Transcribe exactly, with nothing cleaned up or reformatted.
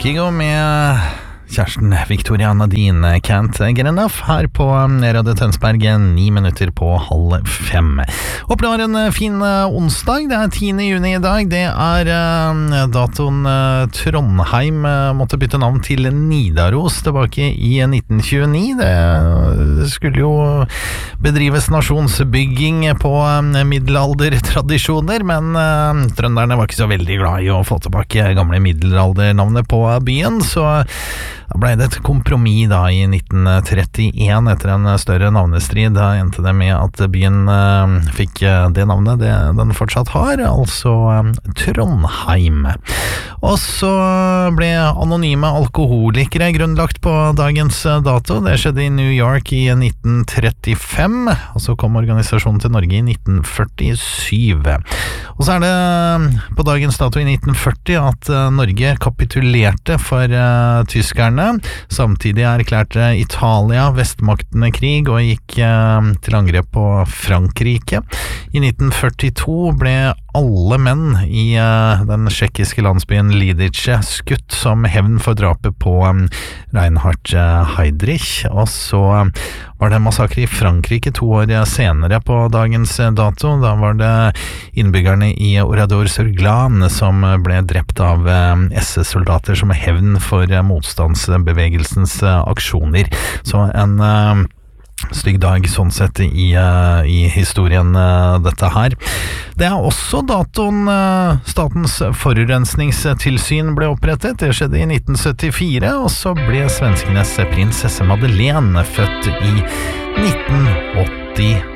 Kygo med kjæresten Victoria Nadine Can't Get Enough her på Radio Tønsberg, ni minutter på halv fem. Håper du har en fin onsdag. Det er tiende juni i dag. Det er uh, datoen uh, Trondheim uh, måtte bytte navn til Nidaros tilbake i nitten tjueni. Det skulle jo bedrives nasjonsbygging på uh, middelaldertradisjoner, men uh, trønderne var ikke så veldig glad i å få tilbake gamle middelaldernavnet på byen, så da ble det et kompromiss da i nitten trettien etter en større navnestrid. Da endte det med at byen uh, fikk det navnet det, den fortsatt har, altså um, Trondheim. Og så ble anonyme alkoholikere grunnlagt på dagens dato. Det skjedde i New York i nitten trettifem, og så kom organisasjonen til Norge i nitten førtisju. Og så er det på dagens dato i nitten førti at uh, Norge kapitulerte for uh, tyskerne. Samtidig erklærte Italia vestmaktene krig og gikk eh, til angrep på Frankrike. I nitten førtito ble alle menn i eh, den tsjekkiske landsbyen Lidice skutt som hevn for drapet på eh, Reinhard eh, Heydrich. Og så eh, var det en massakre i Frankrike to år senere på dagens dato. Da var det innbyggerne i Oradour-sur-Glane som ble drept av eh, S S-soldater som hevn for eh, motstandsbevegelsens eh, aksjoner. Så en eh, stygg dag sånn sett i, uh, i historien uh, dette her. Det er også datoen uh, Statens forurensningstilsyn ble opprettet. Det skjedde i nitten syttifire, og så ble svenskenes prinsesse Madeleine født i nitten åtti.